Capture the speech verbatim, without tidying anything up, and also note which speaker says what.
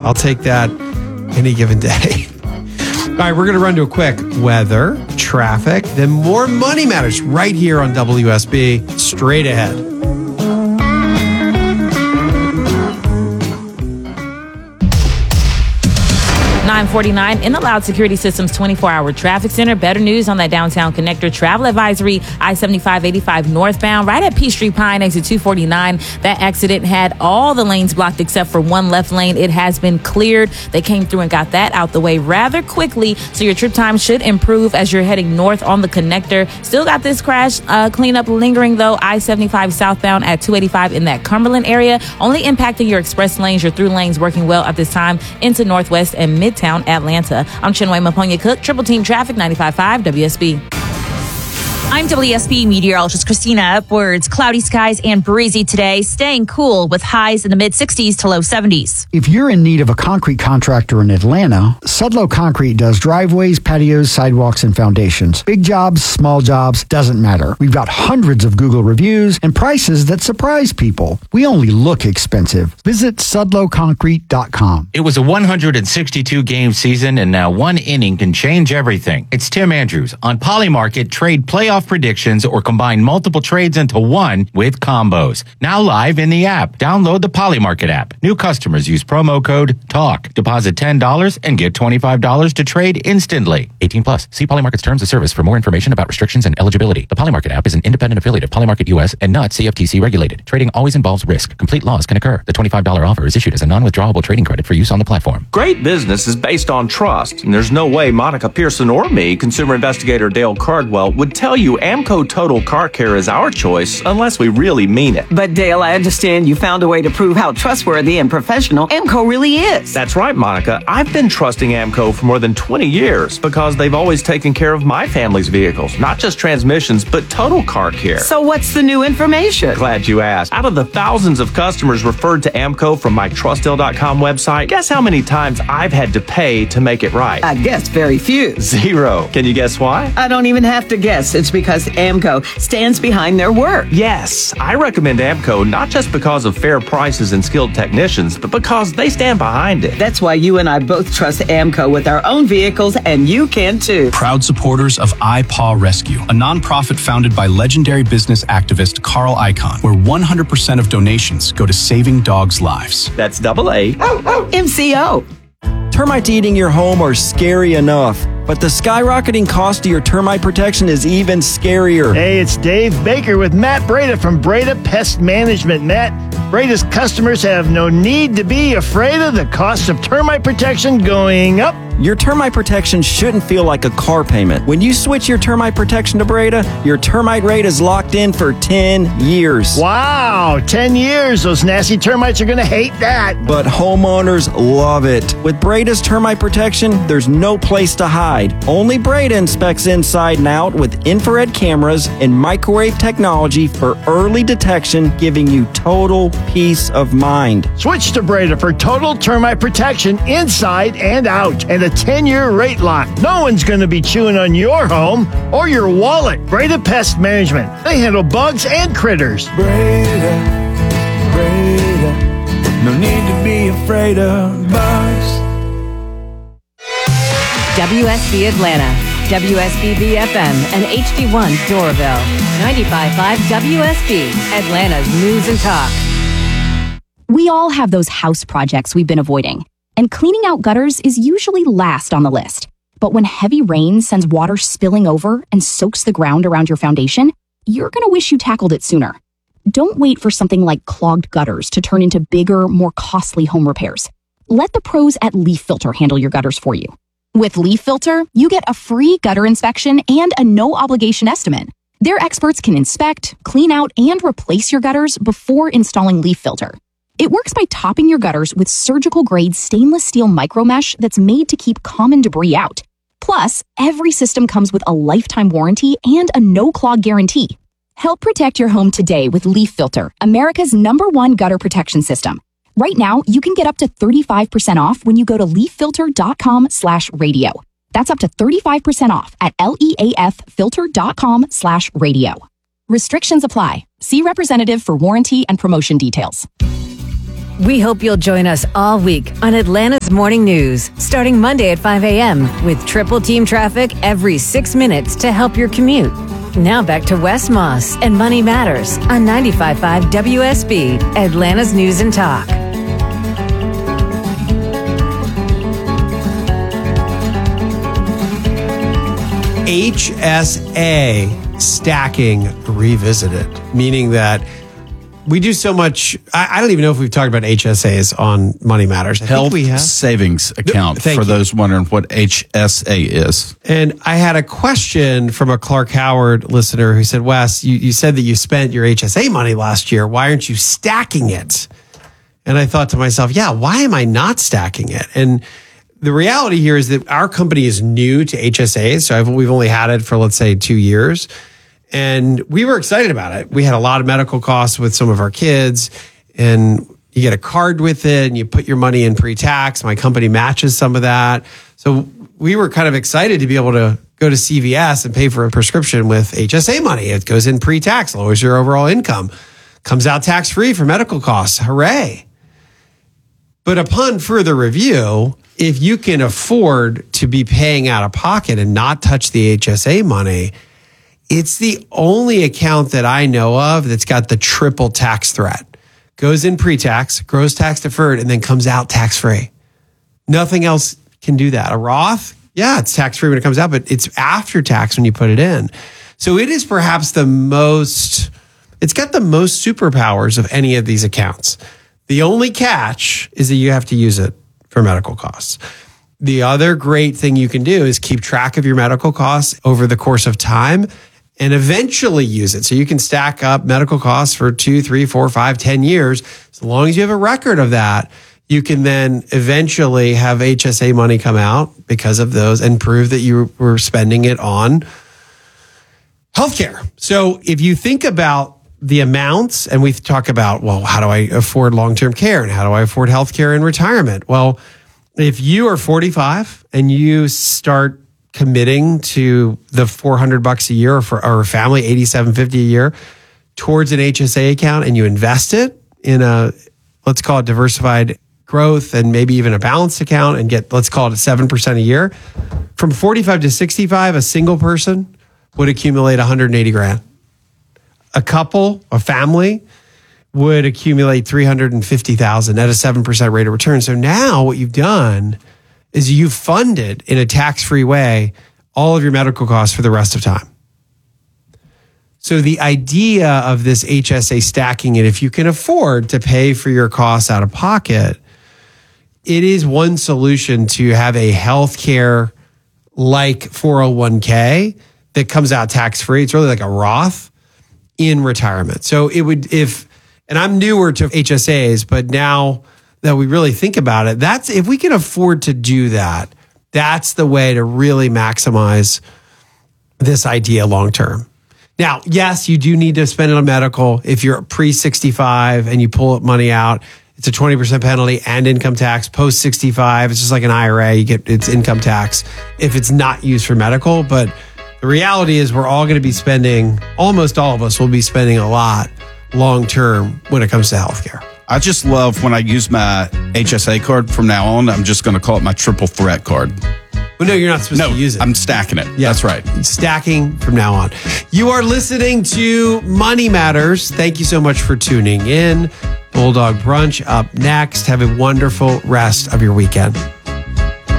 Speaker 1: I'll take that any given day. All right, we're going to run to a quick weather, traffic, then more Money Matters right here on W S B. Straight ahead.
Speaker 2: nine forty-nine in the Loud Security Systems twenty-four hour traffic center. Better news on that downtown connector. Travel advisory, I seventy-five eighty-five northbound, right at Peachtree Pine, exit two forty-nine. That accident had all the lanes blocked except for one left lane. It has been cleared. They came through and got that out the way rather quickly, so your trip time should improve as you're heading north on the connector. Still got this crash uh, cleanup lingering, though. I seventy-five southbound at two eighty-five in that Cumberland area, only impacting your express lanes. Your through lanes working well at this time into Northwest and Midtown Atlanta. I'm Chinwe Maponya-Cook, Triple Team Traffic, ninety-five point five W S B.
Speaker 3: I'm W S B meteorologist Christina Upwards. Cloudy skies and breezy today, staying cool with highs in the mid sixties to low seventies.
Speaker 4: If you're in need of a concrete contractor in Atlanta, Sudlow Concrete does driveways, patios, sidewalks, and foundations. Big jobs, small jobs, doesn't matter. We've got hundreds of Google reviews and prices that surprise people. We only look expensive. Visit Sudlow Concrete dot com.
Speaker 5: It was a one hundred sixty-two game season, and now one inning can change everything. It's Tim Andrews on Polymarket. Trade playoff predictions or combine multiple trades into one with combos. Now live in the app. Download the Polymarket app. New customers use promo code TALK. Deposit ten dollars and get twenty-five dollars to trade instantly. eighteen plus. See Polymarket's terms of service for more information about restrictions and eligibility. The Polymarket app is an independent affiliate of Polymarket U S and not C F T C regulated. Trading always involves risk. Complete loss can occur. The twenty-five dollars offer is issued as a non-withdrawable trading credit for use on the platform.
Speaker 6: Great business is based on trust, and there's no way Monica Pearson or me, consumer investigator Dale Cardwell, would tell you Amco Total Car Care is our choice unless we really mean it.
Speaker 7: But Dale, I understand you found a way to prove how trustworthy and professional Amco really is.
Speaker 6: That's right, Monica. I've been trusting Amco for more than twenty years because they've always taken care of my family's vehicles, not just transmissions, but total car care.
Speaker 7: So what's the new information?
Speaker 6: Glad you asked. Out of the thousands of customers referred to Amco from my trust dale dot com website, guess how many times I've had to pay to make it right?
Speaker 7: I guess very few.
Speaker 6: Zero. Can you guess why?
Speaker 7: I don't even have to guess. It's because Amco stands behind their work.
Speaker 6: Yes, I recommend Amco not just because of fair prices and skilled technicians, but because they stand behind it.
Speaker 7: That's why you and I both trust Amco with our own vehicles, and you can too.
Speaker 8: Proud supporters of iPaw Rescue, a nonprofit founded by legendary business activist Carl Icahn, where one hundred percent of donations go to saving dogs' lives.
Speaker 6: That's double A.
Speaker 7: M C O.
Speaker 9: Termites eating your home are scary enough, but the skyrocketing cost of your termite protection is even scarier.
Speaker 10: Hey, it's Dave Baker with Matt Breda from Breda Pest Management. Matt, Breda's customers have no need to be afraid of the cost of termite protection going up.
Speaker 9: Your termite protection shouldn't feel like a car payment. When you switch your termite protection to Breda, your termite rate is locked in for ten years.
Speaker 10: Wow, ten years. Those nasty termites are going to hate that.
Speaker 9: But homeowners love it. With Breda's termite protection, there's no place to hide. Only Breda inspects inside and out with infrared cameras and microwave technology for early detection, giving you total peace of mind.
Speaker 10: Switch to Breda for total termite protection inside and out, and a ten-year rate lock. No one's going to be chewing on your home or your wallet. Breda Pest Management. They handle bugs and critters.
Speaker 11: Breda, Breda, no need to be afraid of bugs.
Speaker 12: W S B Atlanta, W S B B F M, and H D one Doraville. ninety-five point five W S B, Atlanta's news and talk.
Speaker 13: We all have those house projects we've been avoiding, and cleaning out gutters is usually last on the list. But when heavy rain sends water spilling over and soaks the ground around your foundation, you're going to wish you tackled it sooner. Don't wait for something like clogged gutters to turn into bigger, more costly home repairs. Let the pros at Leaf Filter handle your gutters for you. With Leaf Filter, you get a free gutter inspection and a no-obligation estimate. Their experts can inspect, clean out, and replace your gutters before installing Leaf Filter. It works by topping your gutters with surgical-grade stainless steel micromesh that's made to keep common debris out. Plus, every system comes with a lifetime warranty and a no-clog guarantee. Help protect your home today with Leaf Filter, America's number one gutter protection system. Right now, you can get up to thirty-five percent off when you go to leaffilter.com slash radio. That's up to thirty-five percent off at leaffilter.com slash radio. Restrictions apply. See representative for warranty and promotion details.
Speaker 12: We hope you'll join us all week on Atlanta's Morning News, starting Monday at five a.m. with triple team traffic every six minutes to help your commute. Now back to Wes Moss and Money Matters on ninety-five point five W S B, Atlanta's News and Talk.
Speaker 1: H S A stacking revisited, meaning that we do so much. I, I don't even know if we've talked about H S As on Money Matters. I
Speaker 14: Health
Speaker 1: think we have.
Speaker 14: savings account
Speaker 1: Thank
Speaker 14: for
Speaker 1: you.
Speaker 14: those wondering what H S A is.
Speaker 1: And I had a question from a Clark Howard listener who said, Wes, you, you said that you spent your H S A money last year. Why aren't you stacking it? And I thought to myself, yeah, why am I not stacking it? And the reality here is that our company is new to H S As. So I've, we've only had it for, let's say, two years. And we were excited about it. We had a lot of medical costs with some of our kids, and you get a card with it and you put your money in pre-tax. My company matches some of that. So we were kind of excited to be able to go to C V S and pay for a prescription with H S A money. It goes in pre-tax, lowers your overall income, comes out tax-free for medical costs. Hooray. But upon further review, if you can afford to be paying out of pocket and not touch the H S A money, it's the only account that I know of that's got the triple tax threat. Goes in pre-tax, gross tax deferred, and then comes out tax-free. Nothing else can do that. A Roth, yeah, it's tax-free when it comes out, but it's after tax when you put it in. So it is perhaps the most, it's got the most superpowers of any of these accounts. The only catch is that you have to use it for medical costs. The other great thing you can do is keep track of your medical costs over the course of time and eventually use it. So you can stack up medical costs for two, three, four, five, ten years. As long as you have a record of that, you can then eventually have H S A money come out because of those and prove that you were spending it on healthcare. So if you think about the amounts, and we talk about, well, how do I afford long-term care and how do I afford healthcare in retirement? Well, if you are forty-five and you start committing to the four hundred bucks a year, or for our family, eighty-seven fifty a year towards an H S A account, and you invest it in a, let's call it diversified growth and maybe even a balanced account, and get, let's call it seven percent a year, from forty-five to sixty-five, a single person would accumulate one hundred eighty grand. A couple, a family, would accumulate three hundred fifty thousand at a seven percent rate of return. So now what you've done is you've funded in a tax-free way all of your medical costs for the rest of time. So the idea of this H S A stacking it, if you can afford to pay for your costs out of pocket, it is one solution to have a healthcare like four oh one k that comes out tax-free. It's really like a Roth in retirement. So it would, if, and I'm newer to H S As, but now that we really think about it, that's, if we can afford to do that, that's the way to really maximize this idea long term. Now, yes, you do need to spend it on medical. If you're pre sixty-five and you pull money out, it's a twenty percent penalty and income tax. Post sixty-five, it's just like an I R A. You get, it's income tax if it's not used for medical. But the reality is we're all going to be spending, almost all of us will be spending a lot long term when it comes to healthcare.
Speaker 14: I just love when I use my H S A card from now on, I'm just going to call it my triple threat card.
Speaker 1: Well, no, you're not supposed
Speaker 14: no,
Speaker 1: to use it.
Speaker 14: I'm stacking it. Yeah. That's right.
Speaker 1: Stacking from now on. You are listening to Money Matters. Thank you so much for tuning in. Bulldog Brunch up next. Have a wonderful rest of your weekend.